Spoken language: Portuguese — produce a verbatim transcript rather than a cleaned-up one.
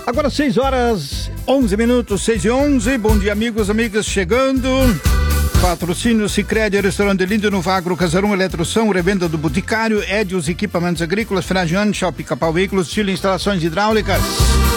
Agora seis horas, onze minutos, seis e onze. Bom dia, amigos, amigas, chegando. Patrocínio Sicredi, Restaurante Lindo, no Vagro, Casarão, Eletroção, revenda do Boticário, Edios Equipamentos Agrícolas, Final de Ano, Shopping Capão Veículos, Chile Instalações Hidráulicas.